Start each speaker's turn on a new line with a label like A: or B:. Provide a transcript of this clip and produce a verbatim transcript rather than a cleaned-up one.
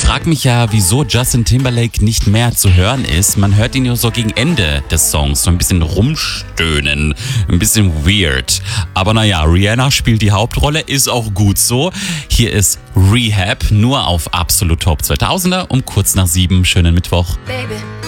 A: frage mich ja, wieso Justin Timberlake nicht mehr zu hören ist. Man hört ihn ja so gegen Ende des Songs so ein bisschen rumstöhnen, ein bisschen weird. Aber naja, Rihanna spielt die Hauptrolle, ist auch gut so. Hier ist Rehab, nur auf Absolut Top zweitausender um kurz nach sieben. Schönen Mittwoch.
B: Baby.